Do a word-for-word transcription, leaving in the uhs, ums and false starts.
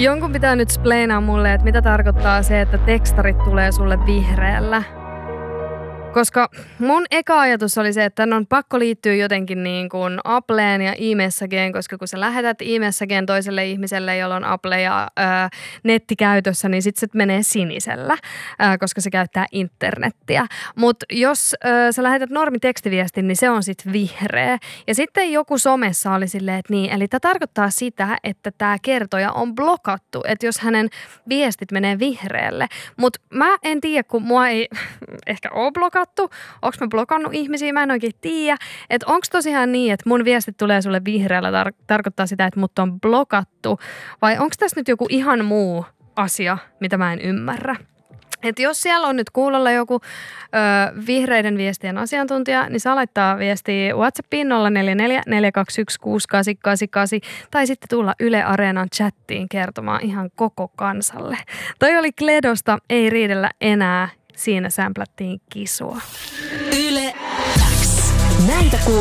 Jonkun pitää nyt spleinaa mulle, että mitä tarkoittaa se, että tekstarit tulee sulle vihreällä. Koska mun eka ajatus oli se, että on pakko liittyä jotenkin niin kuin Appleen ja e-messageen, koska kun sä lähetät e-messageen toiselle ihmiselle, jolla on Apple ja ää, netti käytössä, niin sit se menee sinisellä, ää, koska se käyttää internettiä. Mutta jos ää, sä lähetät normitekstiviestin, niin se on sit vihreä. Ja sitten joku somessa oli silleen, että niin, eli tämä tarkoittaa sitä, että tämä kertoja on blokattu, että jos hänen viestit menee vihreälle. Mutta mä en tiedä, kun mua ei ehkä ole blokattu. Onko mä blokannut ihmisiä? Mä en oikein tiedä. Että onko tosiaan niin, että mun viestit tulee sulle vihreällä tar- tarkoittaa sitä, että mut on blokattu? Vai onko tässä nyt joku ihan muu asia, mitä mä en ymmärrä? Että jos siellä on nyt kuulolla joku ö, vihreiden viestien asiantuntija, niin saa laittaa viestiä WhatsAppiin nolla neljä neljä neljä kaksi yksi kuusi kahdeksan kahdeksan kahdeksan tai sitten tulla Yle Areenan chattiin kertomaan ihan koko kansalle. Toi oli Kledosta, ei riidellä enää. Siinä sämplättiin Kisua. Yle X. Näitä kuuluu.